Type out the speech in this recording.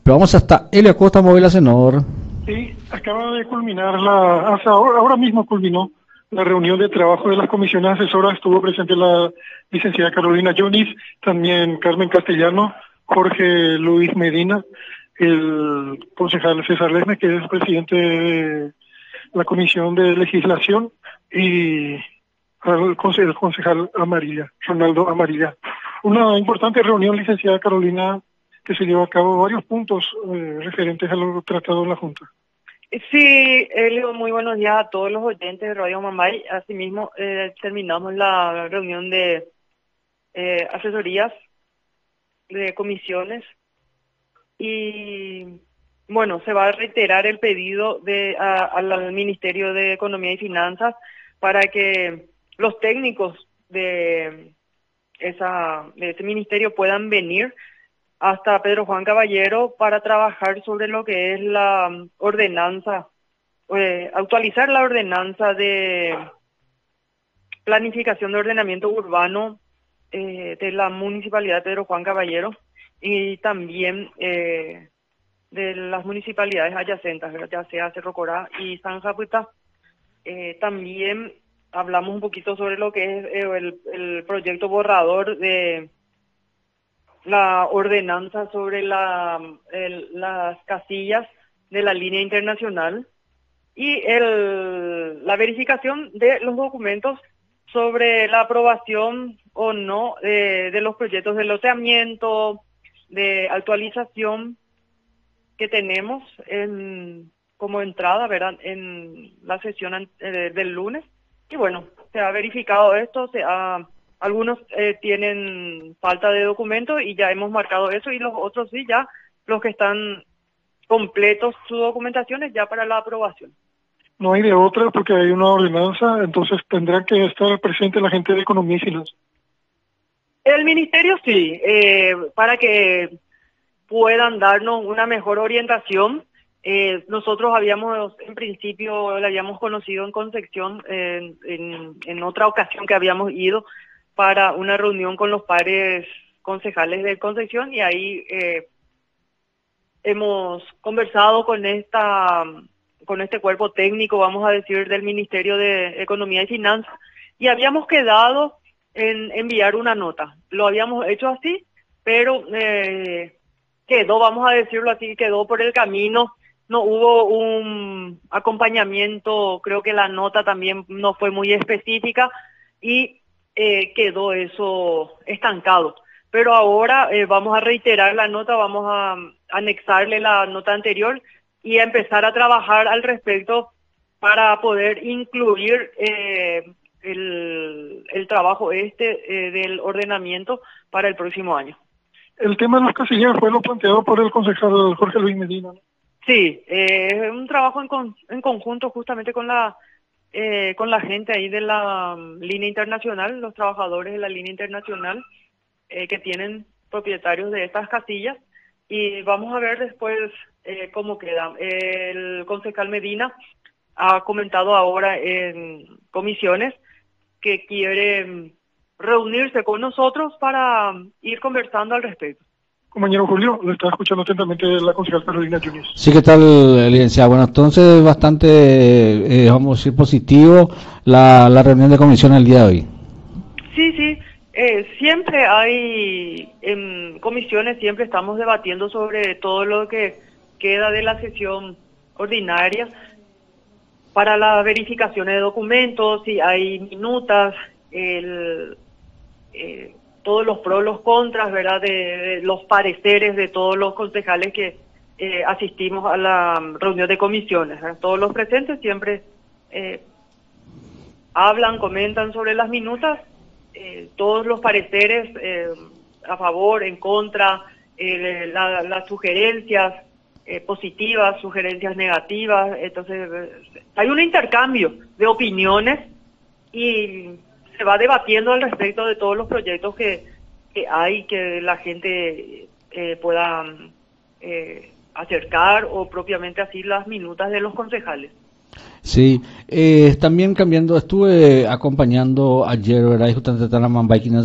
Pero vamos hasta Helio Acosta, Móvil Acenor. Sí, acaba de culminar hasta ahora mismo culminó la reunión de trabajo de las comisiones asesoras. Estuvo presente la licenciada Carolina Yunis, también Carmen Castellano, Jorge Luis Medina, el concejal César Lesme, que es presidente de la Comisión de Legislación, y el concejal Amarilla, Ronaldo Amarilla. Una importante reunión, licenciada Carolina, que se llevó a cabo varios puntos referentes a lo tratado en la Junta. Sí, Elio, muy buenos días a todos los oyentes de Radio Mambay. Asimismo, terminamos la reunión de asesorías de comisiones y, bueno, se va a reiterar el pedido al Ministerio de Economía y Finanzas para que los técnicos de ese ministerio puedan venir hasta Pedro Juan Caballero para trabajar sobre lo que es la ordenanza, actualizar la ordenanza de planificación de ordenamiento urbano de la Municipalidad de Pedro Juan Caballero y también de las municipalidades adyacentes, ya sea Cerro Corá y San Japuita. También hablamos un poquito sobre lo que es el proyecto borrador de la ordenanza sobre las casillas de la línea internacional y la verificación de los documentos sobre la aprobación o no de los proyectos de loteamiento, de actualización que tenemos como entrada, ¿verdad?, en la sesión del lunes. Y bueno, se ha verificado esto, algunos tienen falta de documentos y ya hemos marcado eso, y los otros sí, ya los que están completos su documentación es ya para la aprobación. No hay de otra porque hay una ordenanza, entonces tendrá que estar presente la gente de Economía y Finanzas. El Ministerio sí, para que puedan darnos una mejor orientación. Nosotros en principio la habíamos conocido en Concepción en otra ocasión que habíamos ido para una reunión con los pares concejales de Concepción, y ahí hemos conversado con este cuerpo técnico, vamos a decir, del Ministerio de Economía y Finanzas, y habíamos quedado en enviar una nota. Lo habíamos hecho así, pero quedó, vamos a decirlo así, quedó por el camino. No hubo un acompañamiento, creo que la nota también no fue muy específica y quedó eso estancado. Pero ahora vamos a reiterar la nota, vamos a anexarle la nota anterior y a empezar a trabajar al respecto para poder incluir el trabajo del ordenamiento para el próximo año. El tema de las casillas fue lo planteado por el concejal Jorge Luis Medina, ¿no? Sí, es un trabajo en conjunto justamente con la gente ahí de la línea internacional, los trabajadores de la línea internacional que tienen propietarios de estas casillas, y vamos a ver después cómo queda. El concejal Medina ha comentado ahora en comisiones que quiere reunirse con nosotros para ir conversando al respecto. Compañero Julio, le está escuchando atentamente la concejal Carolina Yunis. Sí, ¿qué tal, licenciada? Bueno, entonces bastante, vamos a decir, positivo la reunión de comisión el día de hoy. Sí, siempre hay, en comisiones siempre estamos debatiendo sobre todo lo que queda de la sesión ordinaria para la verificación de documentos, si hay minutas, todos los pros, los contras, ¿verdad?, de los pareceres de todos los concejales que asistimos a la reunión de comisiones, ¿verdad? Todos los presentes siempre hablan, comentan sobre las minutas, todos los pareceres a favor, en contra, las sugerencias positivas, sugerencias negativas. Entonces hay un intercambio de opiniones y se va debatiendo al respecto de todos los proyectos que hay, que la gente pueda acercar, o propiamente así las minutas de los concejales. Sí, también cambiando, estuve acompañando ayer, ¿verdad?, justamente a la Mambay